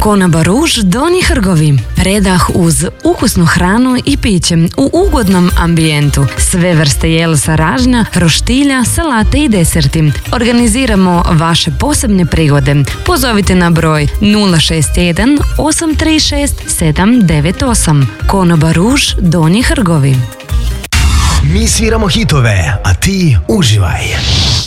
Konoba Ruž Donji Hrgovi. Predah uz ukusnu hranu i piće u ugodnom ambijentu. Sve vrste jelsa ražnja, roštilja, salate i deserti. Organiziramo vaše posebne prigode. Pozovite na broj 061 836 798. Konoba Ruž Donji Hrgovi. Mi sviramo hitove, a ti uživaj.